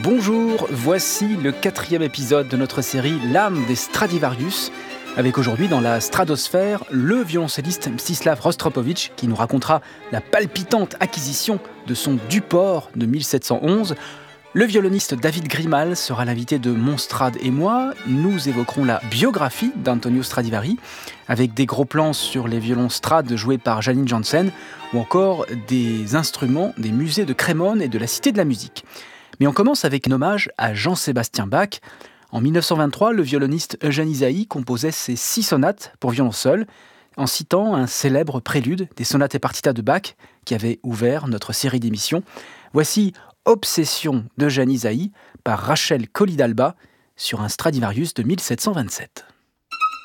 Bonjour, voici le 4e épisode de notre série L'âme des Stradivarius, avec aujourd'hui dans la stratosphère le violoncelliste Mstislav Rostropovitch qui nous racontera la palpitante acquisition de son Duport de 1711. Le violoniste David Grimal sera l'invité de Mon Strad et moi. Nous évoquerons la biographie d'Antonio Stradivari, avec des gros plans sur les violons Strad joués par Janine Jansen, ou encore des instruments des musées de Crémone et de la Cité de la Musique. Mais on commence avec un hommage à Jean-Sébastien Bach. En 1923, le violoniste Eugène Ysaÿe composait ses 6 sonates pour violon seul, en citant un célèbre prélude des sonates et partitas de Bach qui avait ouvert notre série d'émissions. Voici Obsession d'Eugène Ysaÿe par Rachel Colley-Dalba sur un Stradivarius de 1727.